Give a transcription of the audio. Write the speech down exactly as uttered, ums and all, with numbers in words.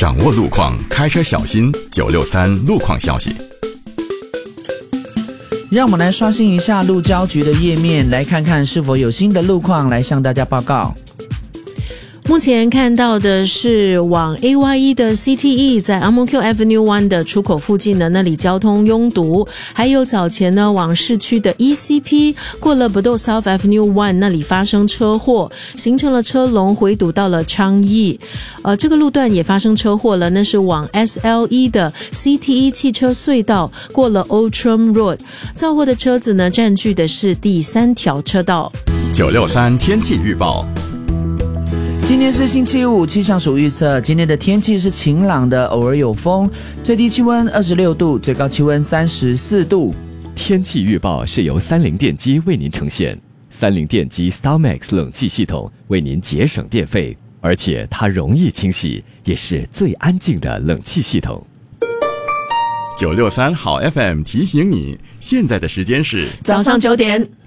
掌握路况，开车小心。九六三路况消息。 让我们来刷新一下路交局的页面，来看看是否有新的路况来向大家报告。 目前看到的是往 A Y E 的 C T E 在 Ang Mo Kio Avenue 一的出口附近呢，那里交通拥堵。还有早前呢往市区的 E C P 过了 Bedok South Avenue 一那里发生车祸，形成了车龙回堵到了昌邑。呃，这个路段也发生车祸了，那是往 S L E 的 C T E 汽车隧道过了 Outram Road， 造祸的车子呢占据的是第三条车道。 九六三天气预报。 今天是星期五，气象署预测今天的天气是晴朗的，偶尔有风，最低气温二十六度，最高气温三十四度。 天气预报是由三菱电机为您呈现，三菱电机 StarMax 冷气系统为您节省电费，而且它容易清洗，也是最安静的冷气系统。 九六三好 F M 提醒你，现在的时间是早上九点。